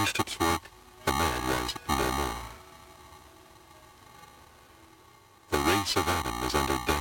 ship's work, a man was no more. The race of Adam is under death.